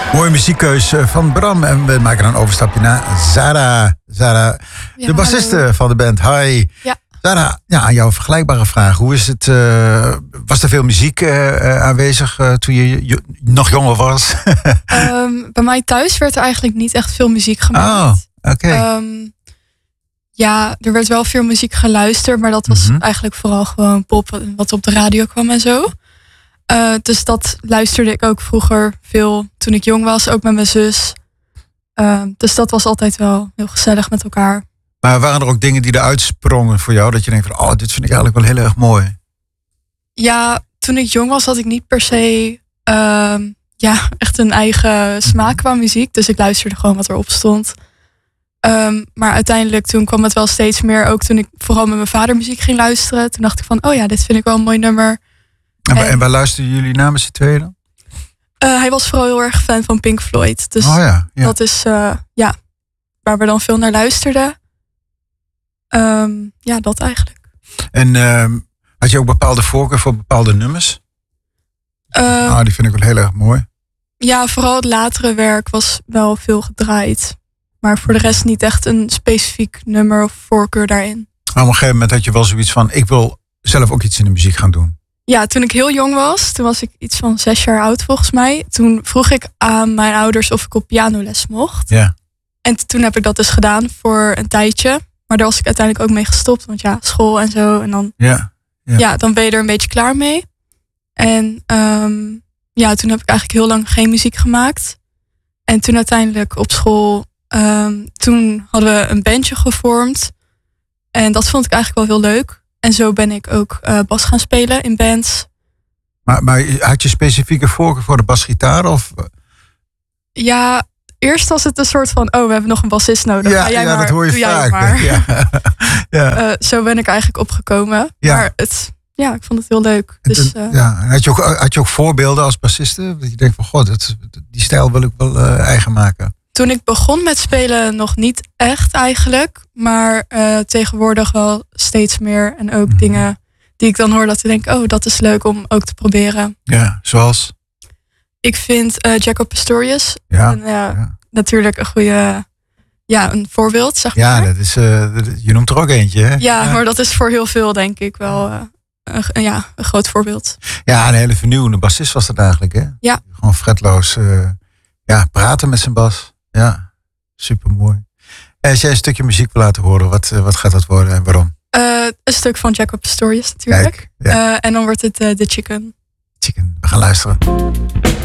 Mooie muziekkeus van Bram. En we maken een overstapje naar Zara. Zara, Ja, de bassiste hallo. van de band. Hi. Ja. Zara, ja, aan jou een vergelijkbare vraag. Hoe is het? Was er veel muziek aanwezig toen je nog jonger was? Bij mij thuis werd er eigenlijk niet echt veel muziek gemaakt. Oh, oké. Ja, er werd wel veel muziek geluisterd, maar dat was eigenlijk vooral gewoon pop wat op de radio kwam en zo. Dus dat luisterde ik ook vroeger veel toen ik jong was, ook met mijn zus. Dus dat was altijd wel heel gezellig met elkaar. Maar waren er ook dingen die eruit sprongen voor jou? Dat je denkt van, oh, dit vind ik eigenlijk wel heel erg mooi. Ja, toen ik jong was had ik niet per se echt een eigen smaak qua muziek. Dus ik luisterde gewoon wat erop stond. Maar uiteindelijk toen kwam het wel steeds meer. Ook toen ik vooral met mijn vader muziek ging luisteren. Toen dacht ik van, oh ja, dit vind ik wel een mooi nummer. En waar luisteren jullie naar met z'n tweeën dan? Hij was vooral heel erg fan van Pink Floyd. Dus ja. dat is waar we dan veel naar luisterden. Ja, dat eigenlijk. En had je ook bepaalde voorkeur voor bepaalde nummers? Die vind ik wel heel erg mooi. Ja, vooral het latere werk was wel veel gedraaid. Maar voor de rest niet echt een specifiek nummer of voorkeur daarin. Maar op een gegeven moment had je wel zoiets van, ik wil zelf ook iets in de muziek gaan doen. Ja, toen ik heel jong was, toen was ik iets van 6 jaar oud volgens mij. Toen vroeg ik aan mijn ouders of ik op pianoles mocht. Ja. En toen heb ik dat dus gedaan voor een tijdje. Maar daar was ik uiteindelijk ook mee gestopt. Want ja, school en zo. En dan, dan ben je er een beetje klaar mee. En toen heb ik eigenlijk heel lang geen muziek gemaakt. En toen uiteindelijk op school, toen hadden we een bandje gevormd. En dat vond ik eigenlijk wel heel leuk. En zo ben ik ook bas gaan spelen in bands. Maar had je specifieke voorkeur voor de basgitaar? Of? Ja, eerst was het een soort van, we hebben nog een bassist nodig. Ja, dat hoor je vaak. Maar. Zo ben ik eigenlijk opgekomen. Ja. Maar ik vond het heel leuk. Dus, had je ook voorbeelden als bassiste? Dat je denkt van, god, die stijl wil ik wel eigen maken. Toen ik begon met spelen nog niet echt eigenlijk. Maar tegenwoordig wel steeds meer. En ook dingen die ik dan hoor dat ik denk, dat is leuk om ook te proberen. Ja, zoals? Ik vind Jaco Pastorius natuurlijk een goede, een voorbeeld, zeg maar. Ja, dat is, je noemt er ook eentje, hè? Ja, maar dat is voor heel veel denk ik wel een groot voorbeeld. Ja, een hele vernieuwende bassist was dat eigenlijk, hè? Ja. Gewoon fretloos praten met zijn bas. Ja, supermooi. En als jij een stukje muziek wil laten horen, wat gaat dat worden en waarom? Een stuk van Jaco Pastorius natuurlijk. Kijk, en dan wordt het The Chicken. Chicken, we gaan luisteren.